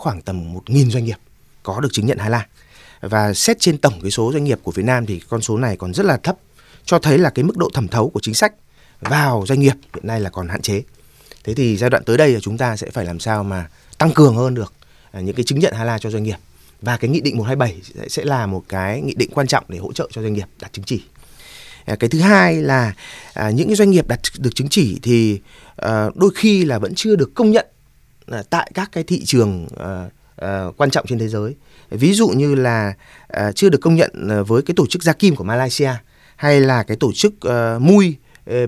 khoảng tầm 1.000 doanh nghiệp có được chứng nhận Hala. Và xét trên tổng cái số doanh nghiệp của Việt Nam thì con số này còn rất là thấp, cho thấy là cái mức độ thẩm thấu của chính sách vào doanh nghiệp hiện nay là còn hạn chế. Thế thì giai đoạn tới đây là chúng ta sẽ phải làm sao mà tăng cường hơn được những cái chứng nhận Hala cho doanh nghiệp. Và cái nghị định 127 sẽ là một cái nghị định quan trọng để hỗ trợ cho doanh nghiệp đạt chứng chỉ. Cái thứ hai là những cái doanh nghiệp đạt được chứng chỉ thì đôi khi là vẫn chưa được công nhận tại các cái thị trường quan trọng trên thế giới. Ví dụ như là chưa được công nhận với cái tổ chức Gia Kim của Malaysia, hay là cái tổ chức MUI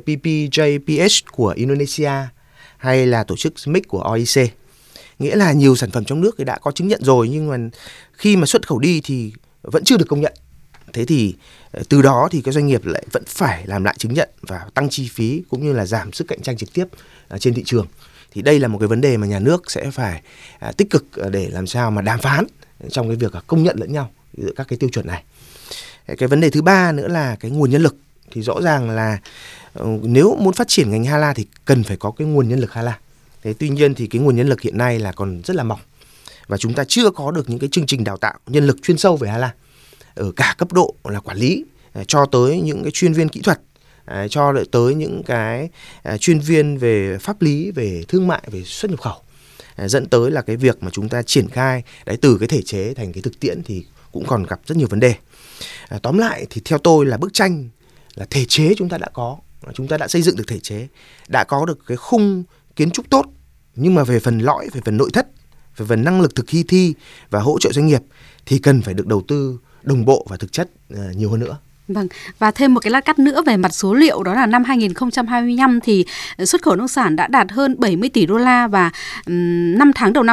PPJPH của Indonesia, hay là tổ chức SMIC của OIC. Nghĩa là nhiều sản phẩm trong nước thì đã có chứng nhận rồi, nhưng mà khi mà xuất khẩu đi thì vẫn chưa được công nhận. Thế thì từ đó thì các doanh nghiệp lại vẫn phải làm lại chứng nhận và tăng chi phí cũng như là giảm sức cạnh tranh trực tiếp trên thị trường. Thì đây là một cái vấn đề mà nhà nước sẽ phải tích cực để làm sao mà đàm phán trong cái việc công nhận lẫn nhau giữa các cái tiêu chuẩn này. Cái vấn đề thứ ba nữa là cái nguồn nhân lực. Thì rõ ràng là nếu muốn phát triển ngành Hala thì cần phải có cái nguồn nhân lực Hala. Thế tuy nhiên thì cái nguồn nhân lực hiện nay là còn rất là mỏng, và chúng ta chưa có được những cái chương trình đào tạo nhân lực chuyên sâu về Hala ở cả cấp độ là quản lý cho tới những cái chuyên viên kỹ thuật, cho tới những cái chuyên viên về pháp lý, về thương mại, về xuất nhập khẩu, dẫn tới là cái việc mà chúng ta triển khai từ cái thể chế thành cái thực tiễn thì cũng còn gặp rất nhiều vấn đề. Tóm lại thì theo tôi là bức tranh là thể chế chúng ta đã có, chúng ta đã xây dựng được thể chế, đã có được cái khung kiến trúc tốt, nhưng mà về phần lõi, về phần nội thất, về phần năng lực thực thi và hỗ trợ doanh nghiệp thì cần phải được đầu tư đồng bộ và thực chất nhiều hơn nữa. Vâng, và thêm một cái lát cắt nữa về mặt số liệu, đó là năm 2025 thì xuất khẩu nông sản đã đạt hơn 70 tỷ đô la và 5 tháng đầu năm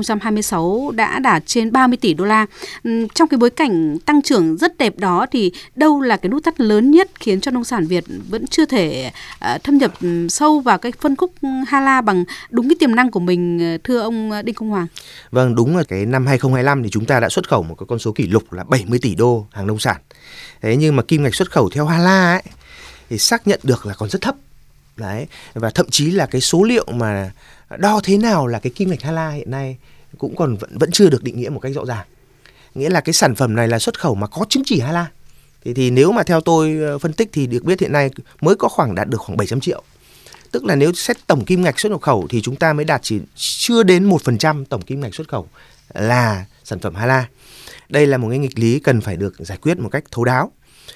2026 đã đạt trên 30 tỷ đô la. Trong cái bối cảnh tăng trưởng rất đẹp đó thì đâu là cái nút thắt lớn nhất khiến cho nông sản Việt vẫn chưa thể thâm nhập sâu vào cái phân khúc Hala bằng đúng cái tiềm năng của mình, thưa ông Đinh Công Hoàng? Vâng, đúng là cái năm 2025 thì chúng ta đã xuất khẩu một cái con số kỷ lục là 70 tỷ đô hàng nông sản. Thế nhưng mà kim ngạch xuất khẩu theo Hala ấy thì xác nhận được là còn rất thấp. Đấy, và thậm chí là cái số liệu mà đo thế nào là cái kim ngạch Hala hiện nay cũng còn vẫn chưa được định nghĩa một cách rõ ràng. Nghĩa là cái sản phẩm này là xuất khẩu mà có chứng chỉ Hala. Thì nếu mà theo tôi phân tích thì được biết hiện nay mới có đạt được khoảng 700 triệu. Tức là nếu xét tổng kim ngạch xuất nhập khẩu thì chúng ta mới đạt chỉ chưa đến 1% tổng kim ngạch xuất khẩu là sản phẩm Hala. Đây là một cái nghịch lý cần phải được giải quyết một cách thấu đáo.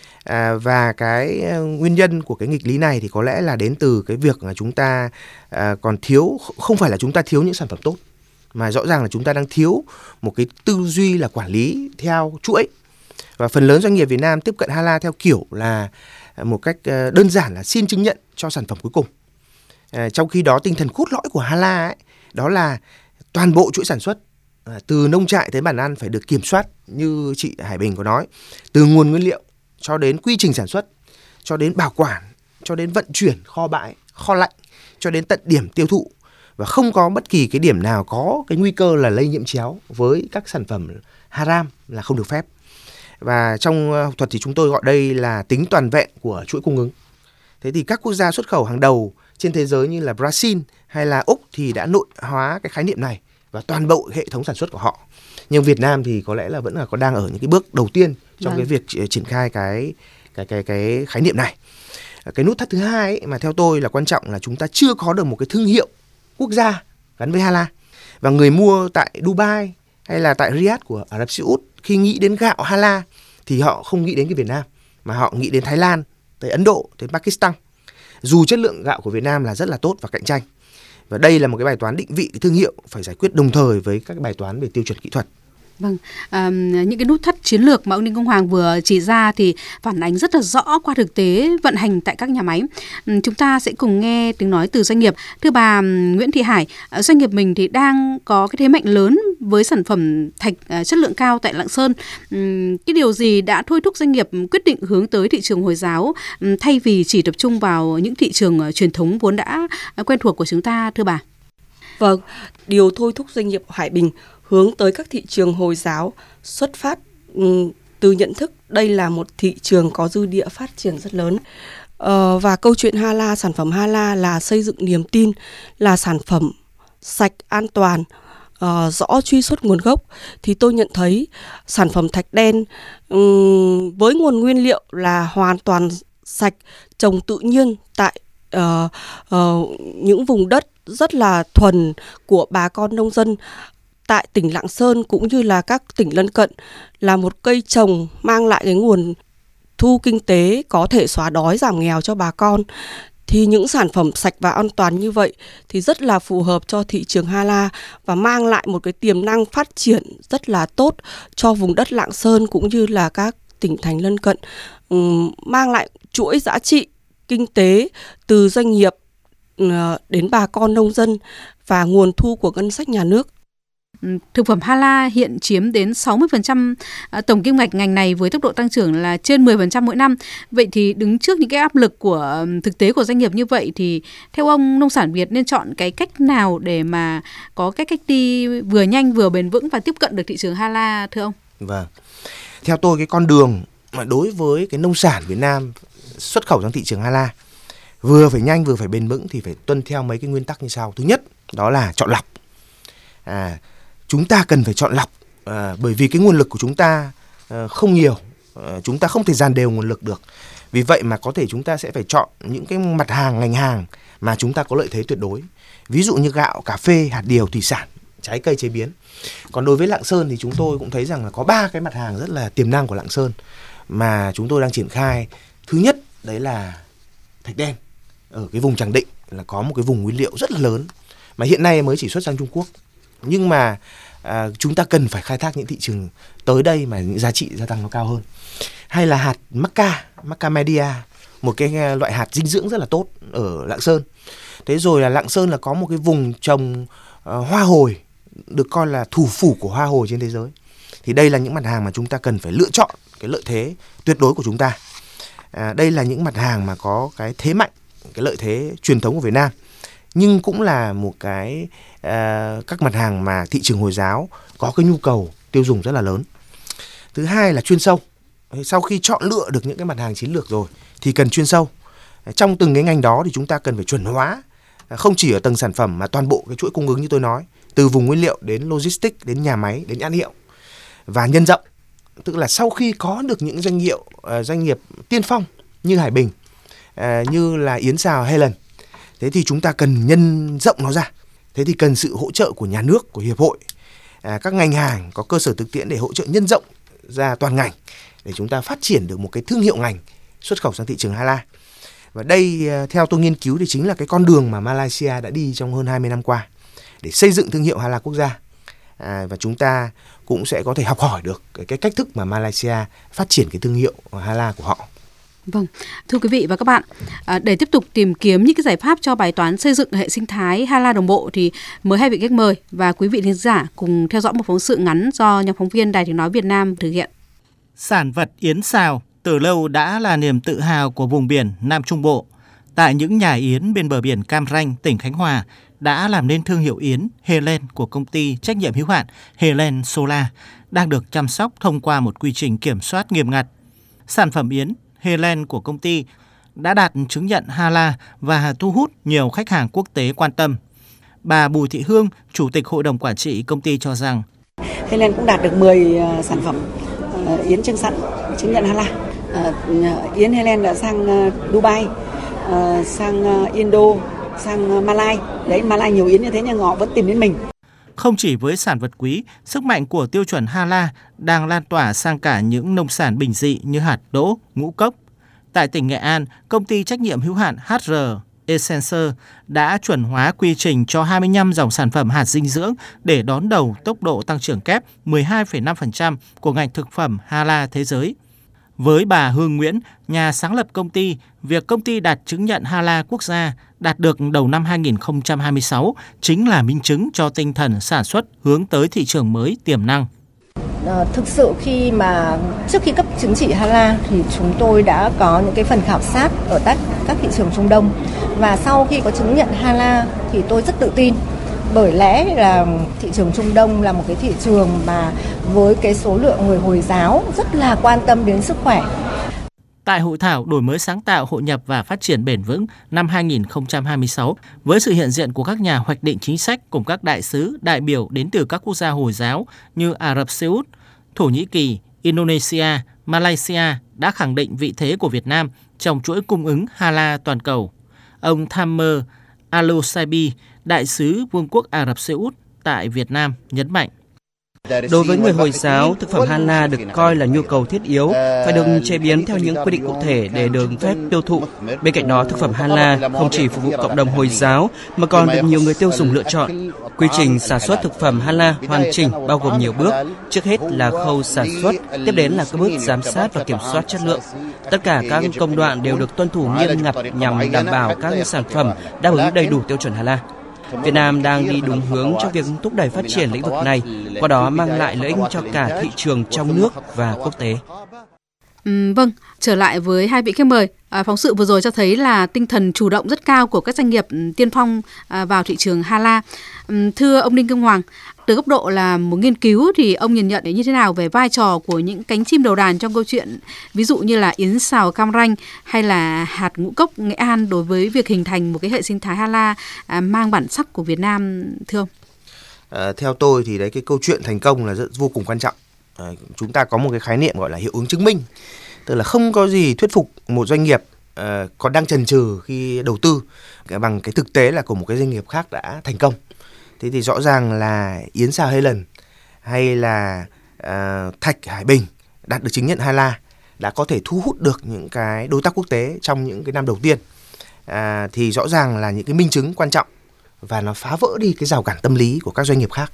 Và cái nguyên nhân của cái nghịch lý này thì có lẽ là đến từ cái việc là chúng ta còn thiếu, không phải là chúng ta thiếu những sản phẩm tốt, mà rõ ràng là chúng ta đang thiếu một cái tư duy là quản lý theo chuỗi. Và phần lớn doanh nghiệp Việt Nam tiếp cận Hala theo kiểu là một cách đơn giản là xin chứng nhận cho sản phẩm cuối cùng. Trong khi đó tinh thần cốt lõi của Hala ấy, đó là toàn bộ chuỗi sản xuất, từ nông trại tới bàn ăn phải được kiểm soát như chị Hải Bình có nói, từ nguồn nguyên liệu cho đến quy trình sản xuất, cho đến bảo quản, cho đến vận chuyển kho bãi, kho lạnh, cho đến tận điểm tiêu thụ, và không có bất kỳ cái điểm nào có cái nguy cơ là lây nhiễm chéo với các sản phẩm haram là không được phép. Và trong học thuật thì chúng tôi gọi đây là tính toàn vẹn của chuỗi cung ứng. Thế thì các quốc gia xuất khẩu hàng đầu trên thế giới như là Brazil hay là Úc thì đã nội hóa cái khái niệm này và toàn bộ hệ thống sản xuất của họ. Nhưng Việt Nam thì có lẽ là vẫn là có đang ở những cái bước đầu tiên trong cái việc triển khai cái khái niệm này. Cái nút thắt thứ hai ấy, mà theo tôi là quan trọng là chúng ta chưa có được một cái thương hiệu quốc gia gắn với Hala. Và người mua tại Dubai hay là tại Riyadh của Ả Rập Xê Út khi nghĩ đến gạo Hala thì họ không nghĩ đến cái Việt Nam, mà họ nghĩ đến Thái Lan, tới Ấn Độ, tới Pakistan. Dù chất lượng gạo của Việt Nam là rất là tốt và cạnh tranh. Và đây là một cái bài toán định vị cái thương hiệu phải giải quyết đồng thời với các bài toán về tiêu chuẩn kỹ thuật. Vâng, những cái nút thắt chiến lược mà ông Đinh Công Hoàng vừa chỉ ra thì phản ánh rất là rõ qua thực tế vận hành tại các nhà máy. Chúng ta sẽ cùng nghe tiếng nói từ doanh nghiệp. Thưa bà Nguyễn Thị Hải, doanh nghiệp mình thì đang có cái thế mạnh lớn với sản phẩm thạch chất lượng cao tại Lạng Sơn. Cái điều gì đã thôi thúc doanh nghiệp quyết định hướng tới thị trường Hồi giáo thay vì chỉ tập trung vào những thị trường truyền thống vốn đã quen thuộc của chúng ta, thưa bà? Vâng, điều thôi thúc doanh nghiệp Hải Bình hướng tới các thị trường Hồi giáo xuất phát từ nhận thức đây là một thị trường có dư địa phát triển rất lớn. Và câu chuyện Hala, sản phẩm Hala là xây dựng niềm tin, là sản phẩm sạch, an toàn, rõ truy xuất nguồn gốc, thì tôi nhận thấy sản phẩm thạch đen với nguồn nguyên liệu là hoàn toàn sạch, trồng tự nhiên tại những vùng đất rất là thuần của bà con nông dân tại tỉnh Lạng Sơn cũng như là các tỉnh lân cận, là một cây trồng mang lại cái nguồn thu kinh tế có thể xóa đói giảm nghèo cho bà con. Thì những sản phẩm sạch và an toàn như vậy thì rất là phù hợp cho thị trường Hà La và mang lại một cái tiềm năng phát triển rất là tốt cho vùng đất Lạng Sơn cũng như là các tỉnh thành lân cận, mang lại chuỗi giá trị kinh tế từ doanh nghiệp đến bà con nông dân và nguồn thu của ngân sách nhà nước. Thực phẩm Hà La hiện chiếm đến 60% tổng kim ngạch ngành này với tốc độ tăng trưởng là trên 10% mỗi năm. Vậy thì đứng trước những cái áp lực của thực tế của doanh nghiệp như vậy thì theo ông, nông sản Việt nên chọn cái cách nào để mà có cách đi vừa nhanh vừa bền vững và tiếp cận được thị trường Hà La thưa ông? Vâng. Theo tôi, cái con đường mà đối với cái nông sản Việt Nam xuất khẩu sang thị trường Hà La vừa phải nhanh vừa phải bền vững thì phải tuân theo mấy cái nguyên tắc như sau. Thứ nhất, đó là chọn lọc. Chúng ta cần phải chọn lọc bởi vì cái nguồn lực của chúng ta không nhiều, chúng ta không thể dàn đều nguồn lực được. Vì vậy mà có thể chúng ta sẽ phải chọn những cái mặt hàng, ngành hàng mà chúng ta có lợi thế tuyệt đối. Ví dụ như gạo, cà phê, hạt điều, thủy sản, trái cây chế biến. Còn đối với Lạng Sơn thì chúng tôi cũng thấy rằng là có 3 cái mặt hàng rất là tiềm năng của Lạng Sơn mà chúng tôi đang triển khai. Thứ nhất, đấy là thạch đen. Ở cái vùng Tràng Định là có một cái vùng nguyên liệu rất là lớn mà hiện nay mới chỉ xuất sang Trung Quốc. Nhưng mà chúng ta cần phải khai thác những thị trường tới đây mà những giá trị gia tăng nó cao hơn. Hay là hạt Macadamia, một cái loại hạt dinh dưỡng rất là tốt ở Lạng Sơn. Thế rồi là Lạng Sơn là có một cái vùng trồng hoa hồi, được coi là thủ phủ của hoa hồi trên thế giới. Thì đây là những mặt hàng mà chúng ta cần phải lựa chọn cái lợi thế tuyệt đối của chúng ta. Đây là những mặt hàng mà có cái thế mạnh, cái lợi thế truyền thống của Việt Nam, nhưng cũng là một cái các mặt hàng mà thị trường Hồi giáo có cái nhu cầu tiêu dùng rất là lớn. Thứ hai là chuyên sâu. Sau khi chọn lựa được những cái mặt hàng chiến lược rồi thì cần chuyên sâu. Trong từng cái ngành đó thì chúng ta cần phải chuẩn hóa, không chỉ ở tầng sản phẩm mà toàn bộ cái chuỗi cung ứng như tôi nói, từ vùng nguyên liệu đến logistics, đến nhà máy, đến nhãn hiệu, và nhân rộng. Tức là sau khi có được những doanh nghiệp tiên phong như Hải Bình, như là Yến Xào, Helen, thế thì chúng ta cần nhân rộng nó ra. Thế thì cần sự hỗ trợ của nhà nước, của hiệp hội, các ngành hàng có cơ sở thực tiễn để hỗ trợ nhân rộng ra toàn ngành để chúng ta phát triển được một cái thương hiệu ngành xuất khẩu sang thị trường Hà La. Và đây theo tôi nghiên cứu thì chính là cái con đường mà Malaysia đã đi trong hơn 20 năm qua để xây dựng thương hiệu Hà La quốc gia. Và chúng ta cũng sẽ có thể học hỏi được cái cách thức mà Malaysia phát triển cái thương hiệu Hà La của họ. Vâng, thưa quý vị và các bạn, để tiếp tục tìm kiếm những cái giải pháp cho bài toán xây dựng hệ sinh thái Hà La đồng bộ thì mời hai vị khách mời và quý vị thính giả cùng theo dõi một phóng sự ngắn do nhóm phóng viên Đài Tiếng nói Việt Nam thực hiện. Sản vật yến xào từ lâu đã là niềm tự hào của vùng biển Nam Trung Bộ. Tại những nhà yến bên bờ biển Cam Ranh, tỉnh Khánh Hòa đã làm nên thương hiệu yến Helen của công ty trách nhiệm hữu hạn Helen Solar đang được chăm sóc thông qua một quy trình kiểm soát nghiêm ngặt. Sản phẩm yến Helen của công ty đã đạt chứng nhận Hà La và thu hút nhiều khách hàng quốc tế quan tâm. Bà Bùi Thị Hương, Chủ tịch Hội đồng Quản trị công ty cho rằng Helen cũng đạt được 10 sản phẩm yến chứng nhận Hà La. Yến Helen đã sang Dubai, sang Indo, sang Malai. Đấy, Malai nhiều yến như thế nhưng họ vẫn tìm đến mình. Không chỉ với sản vật quý, sức mạnh của tiêu chuẩn Hà La đang lan tỏa sang cả những nông sản bình dị như hạt đỗ, ngũ cốc. Tại tỉnh Nghệ An, công ty trách nhiệm hữu hạn HR Essence đã chuẩn hóa quy trình cho 25 dòng sản phẩm hạt dinh dưỡng để đón đầu tốc độ tăng trưởng kép 12,5% của ngành thực phẩm Hà La thế giới. Với bà Hương Nguyễn, nhà sáng lập công ty, việc công ty đạt chứng nhận Hà La quốc gia đạt được đầu năm 2026 chính là minh chứng cho tinh thần sản xuất hướng tới thị trường mới tiềm năng. Thực sự trước khi cấp chứng chỉ Hà La thì chúng tôi đã có những cái phần khảo sát ở các thị trường Trung Đông, và sau khi có chứng nhận Hà La thì tôi rất tự tin, bởi lẽ là thị trường Trung Đông là một cái thị trường mà với cái số lượng người Hồi giáo rất là quan tâm đến sức khỏe. Tại Hội thảo Đổi mới sáng tạo, hội nhập và phát triển bền vững năm 2026, với sự hiện diện của các nhà hoạch định chính sách cùng các đại sứ, đại biểu đến từ các quốc gia Hồi giáo như Ả Rập Xê Út, Thổ Nhĩ Kỳ, Indonesia, Malaysia đã khẳng định vị thế của Việt Nam trong chuỗi cung ứng Hala toàn cầu. Ông Thammer Al-Saibi, đại sứ Vương quốc Ả Rập Xê Út tại Việt Nam nhấn mạnh. Đối với người Hồi giáo, thực phẩm Hala được coi là nhu cầu thiết yếu, phải được chế biến theo những quy định cụ thể để được phép tiêu thụ. Bên cạnh đó, thực phẩm Hala không chỉ phục vụ cộng đồng Hồi giáo mà còn được nhiều người tiêu dùng lựa chọn. Quy trình sản xuất thực phẩm Hala hoàn chỉnh bao gồm nhiều bước. Trước hết là khâu sản xuất, tiếp đến là các bước giám sát và kiểm soát chất lượng. Tất cả các công đoạn đều được tuân thủ nghiêm ngặt nhằm đảm bảo các sản phẩm đáp ứng đầy đủ tiêu chuẩn Hala. Việt Nam đang đi đúng hướng trong việc thúc đẩy phát triển lĩnh vực này, qua đó mang lại lợi ích cho cả thị trường trong nước và quốc tế. Vâng, trở lại với hai vị khách mời. Phóng sự vừa rồi cho thấy là tinh thần chủ động rất cao của các doanh nghiệp tiên phong vào thị trường Hala. Thưa ông Đinh Công Hoàng, từ góc độ là một nghiên cứu thì ông nhìn nhận như thế nào về vai trò của những cánh chim đầu đàn trong câu chuyện ví dụ như là yến xào Cam Ranh hay là hạt ngũ cốc Nghệ An đối với việc hình thành một cái hệ sinh thái Hala mang bản sắc của Việt Nam, thưa ông? Theo tôi thì đấy, cái câu chuyện thành công là vô cùng quan trọng. Chúng ta có một cái khái niệm gọi là hiệu ứng chứng minh, tức là không có gì thuyết phục một doanh nghiệp còn đang chần chừ khi đầu tư bằng cái thực tế là của một cái doanh nghiệp khác đã thành công. Thế thì rõ ràng là yến xào Highland hay là thạch Hải Bình đạt được chứng nhận Hala đã có thể thu hút được những cái đối tác quốc tế trong những cái năm đầu tiên. Thì rõ ràng là những cái minh chứng quan trọng và nó phá vỡ đi cái rào cản tâm lý của các doanh nghiệp khác.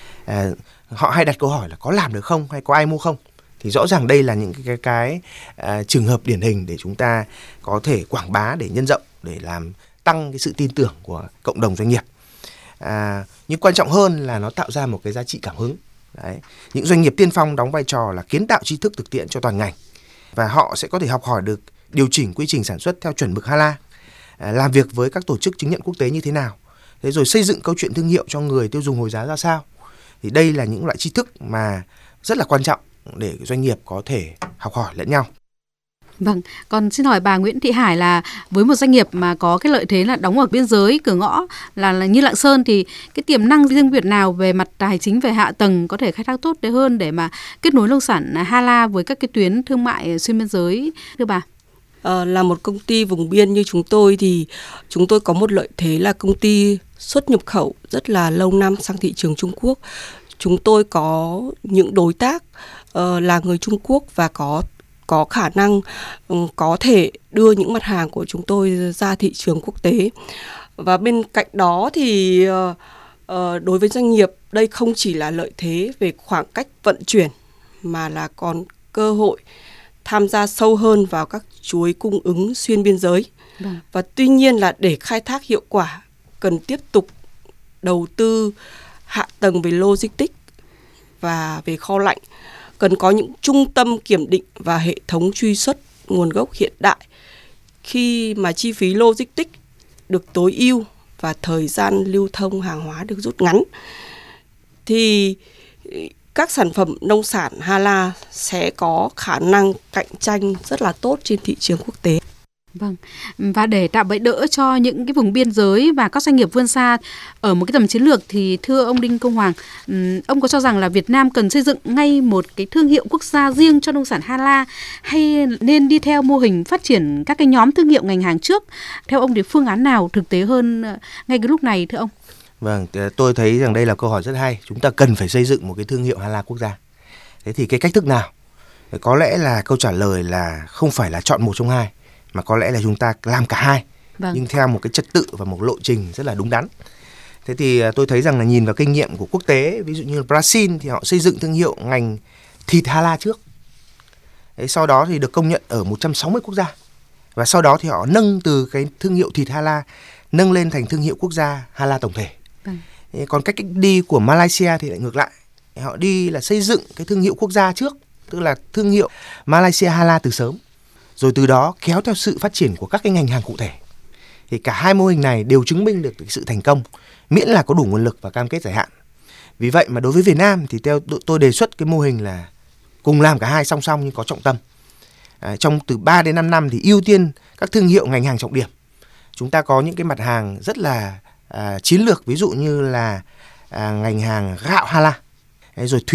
Họ hay đặt câu hỏi là có làm được không hay có ai mua không. Thì rõ ràng đây là những cái trường hợp điển hình để chúng ta có thể quảng bá, để nhân rộng, để làm tăng cái sự tin tưởng của cộng đồng doanh nghiệp. Nhưng quan trọng hơn là nó tạo ra một cái giá trị cảm hứng. Đấy. Những doanh nghiệp tiên phong đóng vai trò là kiến tạo tri thức thực tiễn cho toàn ngành, và họ sẽ có thể học hỏi được điều chỉnh quy trình sản xuất theo chuẩn mực Hala, làm việc với các tổ chức chứng nhận quốc tế như thế nào, thế rồi xây dựng câu chuyện thương hiệu cho người tiêu dùng Hồi giáo ra sao. Thì đây là những loại tri thức mà rất là quan trọng để doanh nghiệp có thể học hỏi lẫn nhau. Vâng, còn xin hỏi bà Nguyễn Thị Hải là với một doanh nghiệp mà có cái lợi thế là đóng ở biên giới cửa ngõ là như Lạng Sơn thì cái tiềm năng riêng Việt nào về mặt tài chính, về hạ tầng có thể khai thác tốt hơn để mà kết nối nông sản Hala với các cái tuyến thương mại xuyên biên giới, thưa bà? Là một công ty vùng biên như chúng tôi thì chúng tôi có một lợi thế là công ty xuất nhập khẩu rất là lâu năm sang thị trường Trung Quốc. Chúng tôi có những đối tác là người Trung Quốc và có khả năng có thể đưa những mặt hàng của chúng tôi ra thị trường quốc tế. Và bên cạnh đó thì đối với doanh nghiệp, đây không chỉ là lợi thế về khoảng cách vận chuyển mà là còn cơ hội tham gia sâu hơn vào các chuỗi cung ứng xuyên biên giới. Và tuy nhiên là để khai thác hiệu quả cần tiếp tục đầu tư hạ tầng về logistics và về kho lạnh, cần có những trung tâm kiểm định và hệ thống truy xuất nguồn gốc hiện đại. Khi mà chi phí logistics được tối ưu và thời gian lưu thông hàng hóa được rút ngắn, thì các sản phẩm nông sản Hala sẽ có khả năng cạnh tranh rất là tốt trên thị trường quốc tế. Vâng, và để tạo bẫy đỡ cho những cái vùng biên giới và các doanh nghiệp vươn xa ở một cái tầm chiến lược thì thưa ông Đinh Công Hoàng, ông có cho rằng là Việt Nam cần xây dựng ngay một cái thương hiệu quốc gia riêng cho nông sản Hala hay nên đi theo mô hình phát triển các cái nhóm thương hiệu ngành hàng trước? Theo ông thì phương án nào thực tế hơn ngay cái lúc này, thưa ông? Vâng, tôi thấy rằng đây là câu hỏi rất hay. Chúng ta cần phải xây dựng một cái thương hiệu Hala quốc gia. Thế thì cái cách thức nào? Có lẽ là câu trả lời là không phải là chọn một trong hai, mà có lẽ là chúng ta làm cả hai, nhưng theo một cái trật tự và một lộ trình rất là đúng đắn. Thế thì tôi thấy rằng là nhìn vào kinh nghiệm của quốc tế, ví dụ như Brazil thì họ xây dựng thương hiệu ngành thịt Hala trước. Sau đó thì được công nhận ở 160 quốc gia. Và sau đó thì họ nâng từ cái thương hiệu thịt Hala nâng lên thành thương hiệu quốc gia Hala tổng thể. Còn cách đi của Malaysia thì lại ngược lại. Họ đi là xây dựng cái thương hiệu quốc gia trước, tức là thương hiệu Malaysia Hala từ sớm, rồi từ đó kéo theo sự phát triển của các cái ngành hàng cụ thể. Thì cả hai mô hình này đều chứng minh được sự thành công, miễn là có đủ nguồn lực và cam kết dài hạn. Vì vậy mà đối với Việt Nam thì theo tôi đề xuất cái mô hình là cùng làm cả hai song song nhưng có trọng tâm. trong từ 3 đến 5 năm thì ưu tiên các thương hiệu ngành hàng trọng điểm. Chúng ta có những cái mặt hàng rất là chiến lược, ví dụ như là ngành hàng gạo Hala, rồi thủy